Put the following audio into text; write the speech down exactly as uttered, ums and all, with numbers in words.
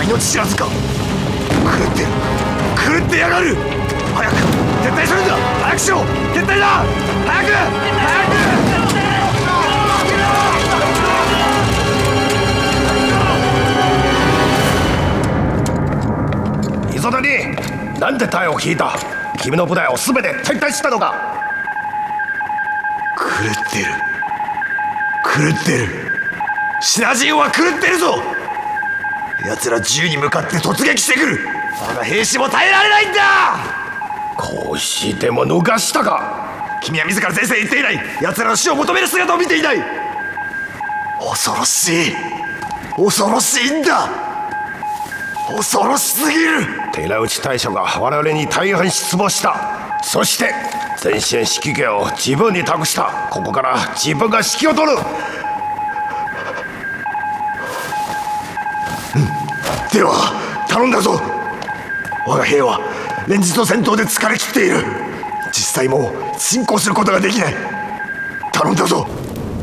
命知らずか。狂ってる、狂ってやがる。早く撤退するんだ。早くしろ。撤退だ。早く早く。 磯谷、なんで隊を引いた。君の部隊を全て撤退したのか。 狂ってる、狂ってる。シナジオは狂ってるぞ。奴ら銃に向かって突撃してくる。我が兵士も耐えられないんだ。 こうしても逃したか。 君は自ら前線へ行っていない。奴らの死を求める姿を見ていない。恐ろしい、恐ろしいんだ。恐ろしすぎる。 寺内大将が我々に大変失望した。そして前線指揮権を自分に託した。ここから自分が指揮を取る。 うん、では頼んだぞ。我が兵は連日の戦闘で疲れ切っている。実際もう進行することができない。頼んだぞ。